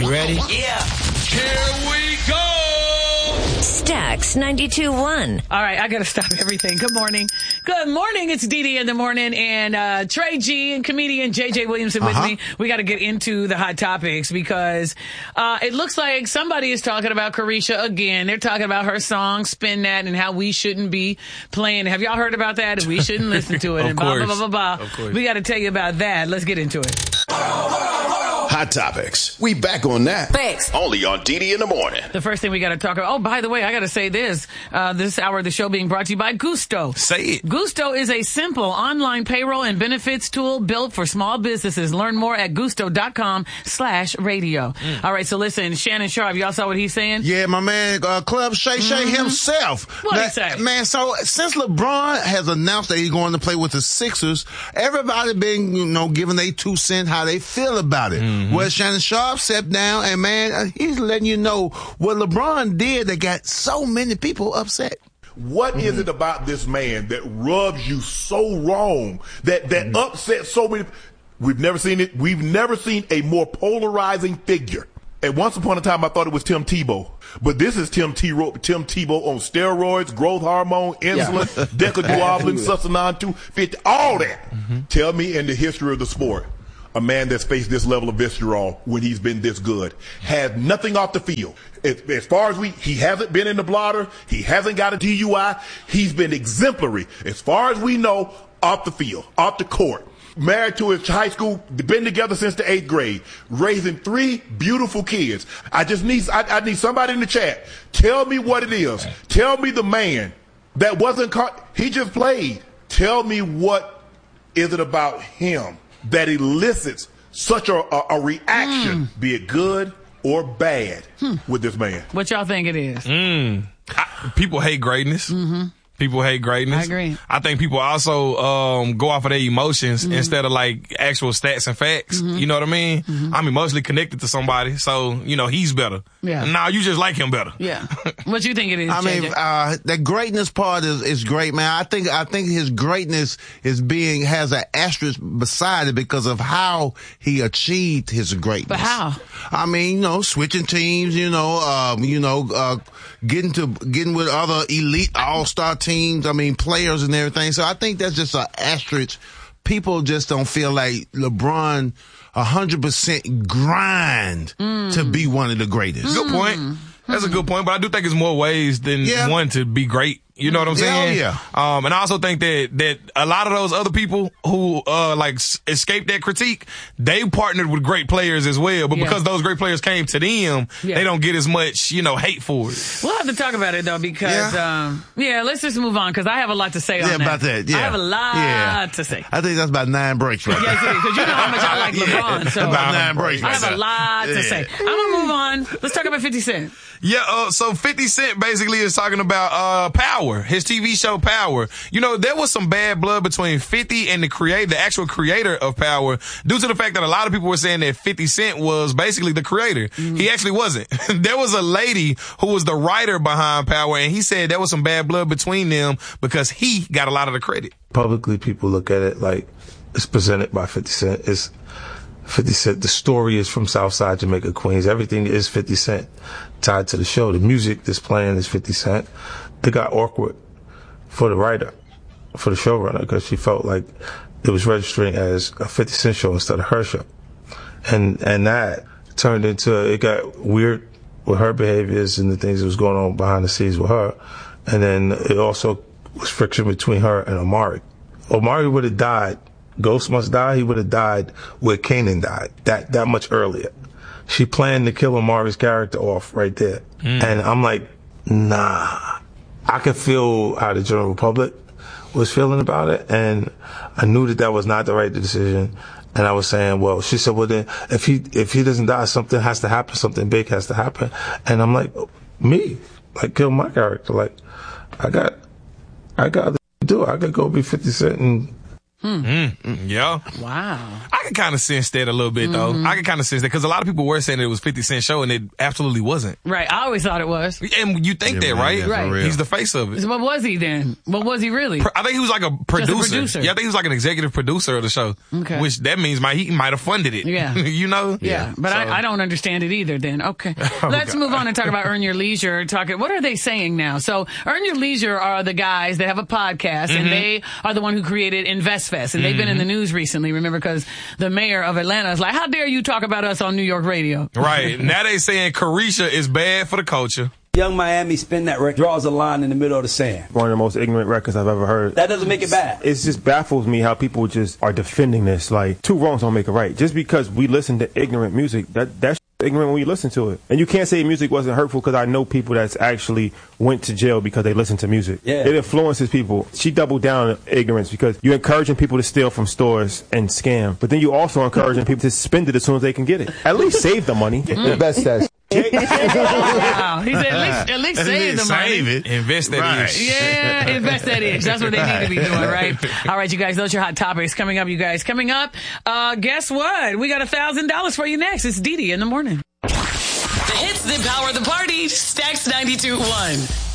You ready? Yeah. Here we go. Stax 92.1. All right, I got to stop everything. Good morning. Good morning. It's Dee Dee in the morning, and Trey G and comedian JJ Williamson with me. We got to get into the hot topics because it looks like somebody is talking about Carisha again. They're talking about her song "Spin That" and how we shouldn't be playing. Have y'all heard about that? And we shouldn't listen to it. Of and course. blah blah blah blah. Of course. We got to tell you about that. Let's get into it. Hot Topics. We back on that. Thanks. Only on DD in the morning. The first thing we got to talk about. Oh, by the way, I got to say this. This hour of the show being brought to you by Gusto. Say it. Gusto is a simple online payroll and benefits tool built for small businesses. Learn more at gusto.com/radio. All right, so listen, Shannon Sharp, y'all saw what he's saying? Yeah, my man, Club Shay Shay himself. What'd he say? Man, so since LeBron has announced that he's going to play with the Sixers, everybody been, giving their 2 cents how they feel about it. Well, Shannon Sharp stepped down, and man, he's letting you know what LeBron did that got so many people upset. What is it about this man that rubs you so wrong, that upsets so many? We've never seen it. We've never seen a more polarizing figure. And once upon a time, I thought it was Tim Tebow. But this is Tim Tebow on steroids, growth hormone, insulin, decaduoblin, Sustanon 250, all that. Tell me in the history of the sport, a man that's faced this level of vitriol when he's been this good has nothing off the field. As far as he hasn't been in the blotter, he hasn't got a DUI, he's been exemplary. As far as we know, off the field, off the court. Married to his high school, been together since the 8th grade, raising 3 beautiful kids. I need somebody in the chat. Tell me what it is. Tell me the man that wasn't caught. He just played. Tell me what is it about him that elicits such a reaction, be it good or bad, with this man. What y'all think it is? People hate greatness. People hate greatness. I agree. I think people also go off of their emotions instead of like actual stats and facts. You know what I mean? I'm emotionally connected to somebody, so he's better. Yeah. Nah, you just like him better. Yeah. What you think it is? I mean, JJ? the greatness part is great, man. I think his greatness has an asterisk beside it because of how he achieved his greatness. But how? I mean, switching teams, getting with other elite all-star teams. I mean, players and everything. So I think that's just an asterisk. People just don't feel like LeBron 100% grind to be one of the greatest. Good point. That's a good point, but I do think it's more ways than one to be great. You know what I'm saying? Yeah. And I also think that a lot of those other people who escaped that critique, they partnered with great players as well. But because those great players came to them, they don't get as much, hate for it. We'll have to talk about it though because let's just move on because I have a lot to say on that. About that. Yeah, I have a lot to say. I think that's about 9 breaks right Yes, it is, because you know how much I like LeBron. So about 9 breaks. I have a lot to say. I'm gonna move on. Let's talk about 50 Cent. Yeah, so 50 Cent basically is talking about Power, his TV show Power. There was some bad blood between 50 and the actual creator of Power, due to the fact that a lot of people were saying that 50 Cent was basically the creator. He actually wasn't. There was a lady who was the writer behind Power, and he said there was some bad blood between them because he got a lot of the credit. Publicly, people look at it like it's presented by 50 Cent. It's 50 Cent. The story is from Southside Jamaica, Queens. Everything is 50 Cent tied to the show. The music that's playing is 50 Cent. It got awkward for the writer, for the showrunner, because she felt like it was registering as a 50 Cent show instead of her show. And that turned into, it got weird with her behaviors and the things that was going on behind the scenes with her. And then it also was friction between her and Omari. Omari would have died. Ghost must die. He would have died where Kanan died, that much earlier. She planned to kill Omari's character off right there. And I'm like, nah. I could feel how the general public was feeling about it, and I knew that was not the right decision. And I was saying, well, she said, well then, if he doesn't die, something has to happen, something big has to happen. And I'm like, me, kill my character. I got other to do. I could go be 50 Cent and Yeah. Wow. I can kind of sense that a little bit, though. I can kind of sense that because a lot of people were saying it was 50 Cent show, and it absolutely wasn't. Right. I always thought it was. And you think that, right? yeah, for Right. real. He's the face of it. So what was he then? What was he really? I think he was like a producer. producer. Yeah, I think he was like an executive producer of the show. Okay. Which that means he might have funded it. Yeah. You know? Yeah, but So- I don't understand it either then. Okay. Let's move on and talk about Earn Your Leisure. What are they saying now? So Earn Your Leisure are the guys that have a podcast, and they are the one who created InvestFest, and they've been in the news recently, remember, because the mayor of Atlanta is like, how dare you talk about us on New York radio? Right. Now they saying Carisha is bad for the culture. Young Miami Spin That record draws a line in the middle of the sand. One of the most ignorant records I've ever heard. That doesn't make it bad. It just baffles me how people just are defending this. Like, two wrongs don't make a right. Just because we listen to ignorant music, that's ignorant when you listen to it. And you can't say music wasn't hurtful, because I know people that's actually went to jail because they listened to music. Yeah. It influences people. She doubled down on ignorance because you're encouraging people to steal from stores and scam, but then you also encouraging people to spend it as soon as they can get it. At least save the money. The best says. Wow. He said, at least save the money. Save it. Invest that Right. ish. Yeah, invest that ish. That's what they need to be doing, right? All right, you guys, those are your hot topics. Coming up, you guys. Coming up, guess what? We got $1,000 for you next. It's Didi in the morning. The hits that power the party. Stacks 92.1.